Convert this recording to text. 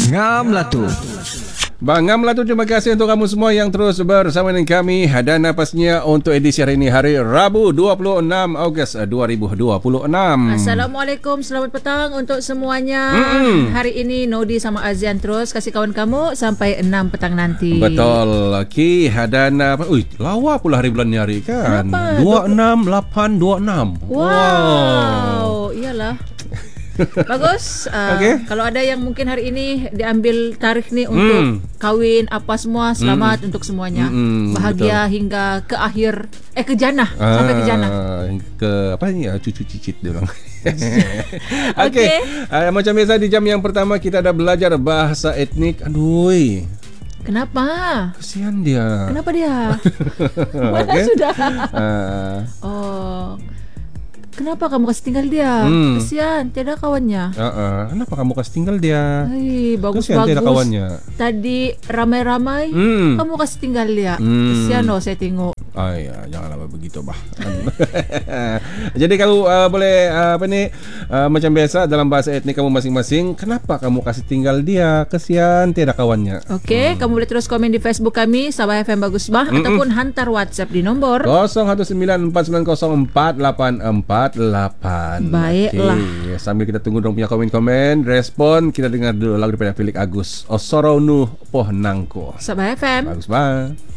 Ngam lah tu. Bang Ngam lah tu, terima kasih untuk kamu semua yang terus bersama dengan kami. Dan pastinya untuk edisi hari ini, hari Rabu 26 Ogos 2026. Assalamualaikum, selamat petang untuk semuanya. Hari ini Nodi sama Azian terus kasih kawan kamu sampai 6 petang nanti. Betul. Okey, dan lawa pula hari bulan ni hari kan. Kenapa? 26826. Wow. Iyalah. Bagus. Okay. Kalau ada yang mungkin hari ini diambil tarikh ni untuk kahwin apa semua, selamat untuk semuanya. Bahagia betul. Hingga ke akhir ke jannah, sampai ke jannah. Ke apa ni? Cucu cicit dia orang. Okey. Macam biasa di jam yang pertama kita ada belajar bahasa etnik. Aduh. Kenapa? Kesian dia. Kenapa dia? Mana okay. Sudah. Kenapa kamu kasih tinggal dia? Kesian, tiada kawannya. Kenapa kamu kasih tinggal dia? Bagus-bagus. Tiada kawannya. Tadi ramai-ramai, kamu kasih tinggal dia. Kesian loh saya tengok. Janganlah begitu bah. Jadi kamu boleh macam biasa dalam bahasa etnik kamu masing-masing. Kenapa kamu kasih tinggal dia? Kesian tiada kawannya. Okey, kamu boleh terus komen di Facebook kami Sabah FM Bagus Bah ataupun hantar WhatsApp di nombor 0194904488. Baiklah. Okay. Sambil kita tunggu dong punya komen-komen, respon, kita dengar dulu lagu daripada Felix Agus. Osoro nu poh nangko. Sabah FM. Bagus bah.